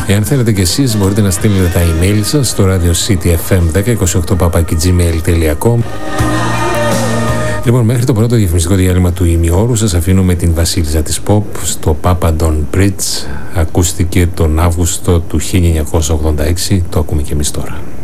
Εάν θέλετε και εσείς μπορείτε να στείλετε τα email σας στο Radio City FM 1028@gmail.com. Λοιπόν, μέχρι το πρώτο διαφημιστικό διάλειμμα του ημιώρου σας αφήνω με την βασίλισσα της pop στο Papa Don Bridge. Ακούστηκε τον Αύγουστο του 1986, το ακούμε και εμείς τώρα.